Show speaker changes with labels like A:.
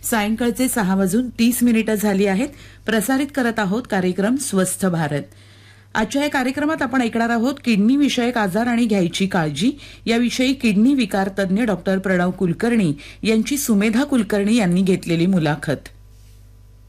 A: सायंकाळचे 6:30 झाली आहेत. प्रसारित करत आहोत कार्यक्रम स्वस्थ भारत. आजच्या या कार्यक्रमात आपण ऐकणार आहोत किडनी विषयक आजार आणि घ्यायची काळजी याविषयी किडनी विकार तज्ञ डॉक्टर प्रणव कुलकर्णी यांची सुमेधा कुलकर्णी यांनी घेतलेली मुलाखत.